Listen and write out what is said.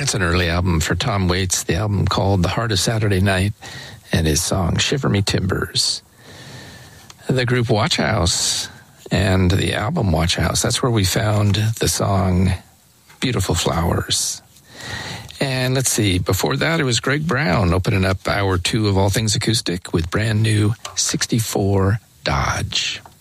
It's an early album for Tom Waits, the album called The Heart of Saturday Night, and his song Shiver Me Timbers. The group Watch House and the album Watch House, that's where we found the song Beautiful Flowers. And let's see, before that it was Greg Brown opening up hour 2 of All Things Acoustic with brand new 64 Dodge.